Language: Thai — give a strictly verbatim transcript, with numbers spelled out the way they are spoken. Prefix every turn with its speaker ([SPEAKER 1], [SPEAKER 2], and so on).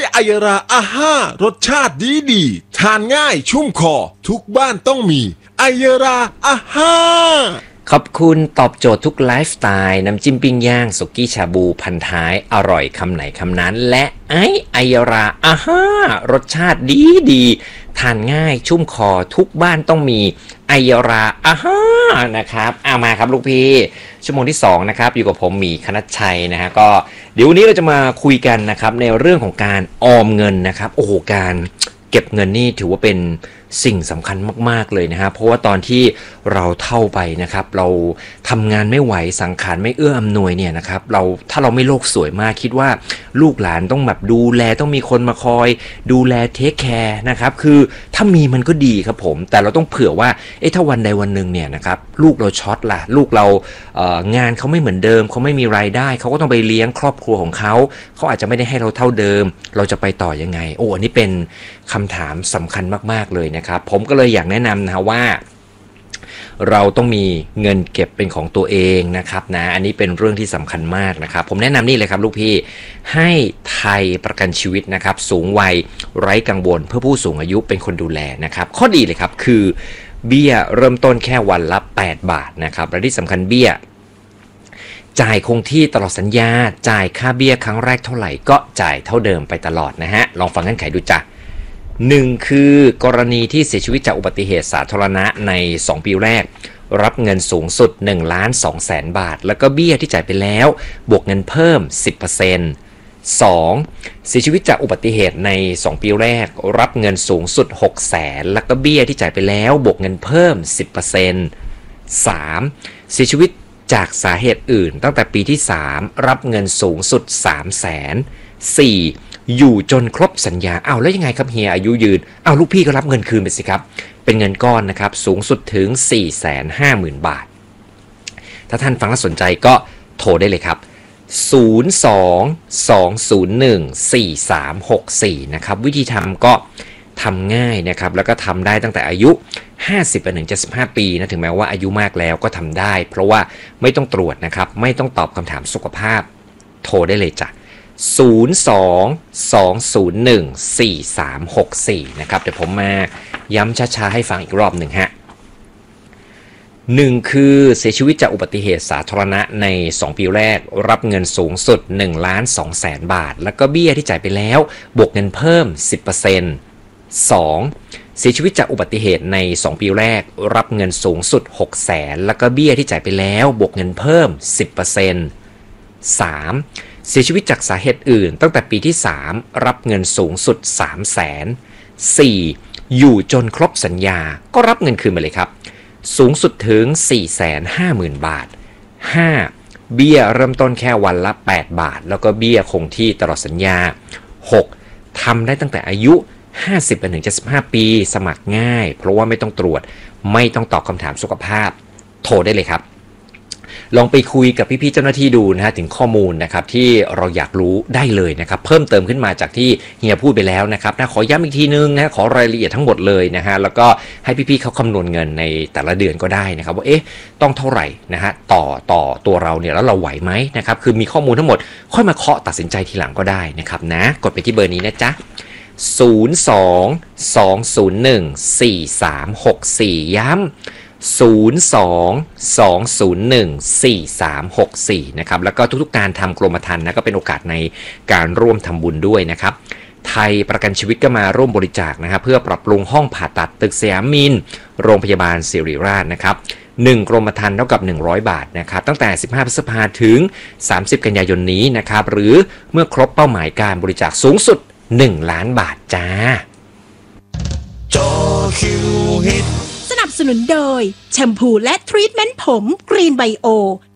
[SPEAKER 1] ไอยราอาห้ารสชาติดีดีทานง่ายชุ่มคอทุกบ้านต้องมีไอยราอาห้า
[SPEAKER 2] ขอบคุณตอบโจทย์ทุกไลฟ์สไตล์น้ำจิ้มปิ้งย่างสุกี้ชาบูพันท้ายอร่อยคำไหนคำนั้นและไอไอยราอาห้ารสชาติดีดีทานง่ายชุ่มคอทุกบ้านต้องมีไอยราอาห้านะครับเอามาครับลูกพี่ชั่วโมงที่สองนะครับอยู่กับผมหมีคณัชชัยนะฮะก็เดี๋ยววันนี้เราจะมาคุยกันนะครับในเรื่องของการออมเงินนะครับโอ้โหการเก็บเงินนี่ถือว่าเป็นสิ่งสำคัญมากๆเลยนะครับเพราะว่าตอนที่เราเท่าไปนะครับเราทำงานไม่ไหวสังขารไม่เอื้ออำนวยเนี่ยนะครับเราถ้าเราไม่โลกสวยมากคิดว่าลูกหลานต้องแบบดูแลต้องมีคนมาคอยดูแลเทคแคร์นะครับคือถ้ามีมันก็ดีครับผมแต่เราต้องเผื่อว่าเอ๊ะถ้าวันใดวันหนึ่งเนี่ยนะครับลูกเราช็อตล่ะลูกเราเอ่องานเขาไม่เหมือนเดิมเขาไม่มีรายได้เขาก็ต้องไปเลี้ยงครอบครัวของเขาเขาอาจจะไม่ได้ให้เราเท่าเดิมเราจะไปต่อยังไงโอ้อันนี้เป็นคำถามสำคัญมากๆเลยนะครับผมก็เลยอยากแนะนำนะว่าเราต้องมีเงินเก็บเป็นของตัวเองนะครับนะอันนี้เป็นเรื่องที่สำคัญมากนะครับผมแนะนำนี่เลยครับลูกพี่ให้ไทยประกันชีวิตนะครับสูงวัยไร้กังวลเพื่อผู้สูงอายุเป็นคนดูแลนะครับข้อดีเลยครับคือเบี้ยเริ่มต้นแค่วันละแปดบาทนะครับและที่สำคัญเบี้ยจ่ายคงที่ตลอดสัญญาจ่ายค่าเบี้ยครั้งแรกเท่าไหร่ก็จ่ายเท่าเดิมไปตลอดนะฮะลองฟังเงื่อนไขดูจ้ะหนึ่งคือกรณีที่เสียชีวิตจากอุบัติเหตุสาธารณะในสองปีแรกรับเงินสูงสุดหนึ่งล้านสองแสนบาทแล้วก็เบี้ยที่จ่ายไปแล้วบวกเงินเพิ่ม สิบเปอร์เซ็นต์ สองเสียชีวิตจากอุบัติเหตุในสองปีแรกรับเงินสูงสุดหกแสนแล้วก็เบี้ยที่จ่ายไปแล้วบวกเงินเพิ่ม สิบเปอร์เซ็นต์ สามเสียชีวิตจากสาเหตุอื่นตั้งแต่ปีที่สามรับเงินสูงสุดสามแสน สี่อยู่จนครบสัญญาอ้าวแล้วยังไงครับเฮียอายุยืนอ้าวลูกพี่ก็รับเงินคืนไปสิครับเป็นเงินก้อนนะครับสูงสุดถึง สี่แสนห้าหมื่น บาทถ้าท่านฟังแล้วสนใจก็โทรได้เลยครับศูนย์ สอง สอง ศูนย์ หนึ่ง สี่ สาม หก สี่นะครับวิธีทำก็ทำง่ายนะครับแล้วก็ทำได้ตั้งแต่อายุห้าสิบไปถึงเจ็ดสิบห้าปีนะถึงแม้ว่าอายุมากแล้วก็ทำได้เพราะว่าไม่ต้องตรวจนะครับไม่ต้องตอบคำถามสุขภาพโทรได้เลยจ้ะศูนย์ สอง สอง ศูนย์ หนึ่ง สี่ สาม หก สี่นะครับเดี๋ยวผมมาย้ำช้าๆให้ฟังอีกรอบหนึ่งฮะหนึ่งคือเสียชีวิตจากอุบัติเหตุสาธารณะในสองปีแรกรับเงินสูงสุดหนึ่งล้านสองแสนบาทแล้วก็เบี้ยที่จ่ายไปแล้วบวกเงินเพิ่ม สิบเปอร์เซ็นต์ สองเสียชีวิตจากอุบัติเหตุในสองปีแรกรับเงินสูงสุดหกแสนแล้วก็เบี้ยที่จ่ายไปแล้วบวกเงินเพิ่ม สิบเปอร์เซ็นต์ สามเสียชีวิตจากสาเหตุอื่นตั้งแต่ปีที่สามรับเงินสูงสุดสามแสน สี่อยู่จนครบสัญญาก็รับเงินคืนไปเลยครับสูงสุดถึง สี่แสนห้าหมื่น บาท ห้าเบี้ยเริ่มต้นแค่วันละแปดบาทแล้วก็เบี้ยคงที่ตลอดสัญญา หกทำได้ตั้งแต่อายุห้าสิบไปถึงเจ็ดสิบห้าปีสมัครง่ายเพราะว่าไม่ต้องตรวจไม่ต้องตอบคำถามสุขภาพโทรได้เลยครับลองไปคุยกับพี่ๆเจ้าหน้าที่ดูนะฮะถึงข้อมูลนะครับที่เราอยากรู้ได้เลยนะครับเพิ่มเติมขึ้นมาจากที่เฮียพูดไปแล้วนะครับนะขอย้ำอีกทีนึงนะขอรายละเอียดทั้งหมดเลยนะฮะแล้วก็ให้พี่ๆเขาคำนวณเงินในแต่ละเดือนก็ได้นะครับว่าเอ๊ะต้องเท่าไหร่นะฮะต่อต่อตัวเราเนี่ยแล้วเราไหวไหมนะครับคือมีข้อมูลทั้งหมดค่อยมาเคาะตัดสินใจทีหลังก็ได้นะครับนะกดไปที่เบอร์นี้นะจ๊ะศูนย์ สอง สอง ศูนย์ หนึ่ง สี่ สาม หก สี่ย้ำศูนย์ สอง สอง ศูนย์ หนึ่ง สี่ สาม หก สี่นะครับแล้วก็ทุกๆการทำกรมธรรม์นะก็เป็นโอกาสในการร่วมทำบุญด้วยนะครับไทยประกันชีวิตก็มาร่วมบริจาคนะครับเพื่อปรับปรุงห้องผ่าตัดตึกสยามมินโรงพยาบาลศิริราชนะครับหนึ่งกรมธรรม์เท่ากับหนึ่งร้อยบาทนะครับตั้งแต่สิบห้าพฤษภาคมถึงสามสิบกันยายนนี้นะครับหรือเมื่อครบเป้าหมายการบริจาคสูงสุดหนึ่งล้านบาทจ้า
[SPEAKER 3] จอคิวฮิต
[SPEAKER 4] สนับสนุนโดยแชมพูและทรีทเมนต์ผมกรีนไบโอ